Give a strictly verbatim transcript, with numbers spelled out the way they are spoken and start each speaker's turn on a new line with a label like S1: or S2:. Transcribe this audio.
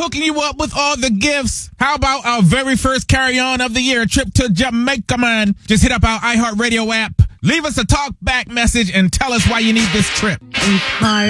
S1: hooking you up with all the gifts. How about our very first carry-on of the year, trip to Jamaica, man? Just hit up our iHeartRadio app, leave us a talk back message, and tell us why you need this trip.
S2: Inspired.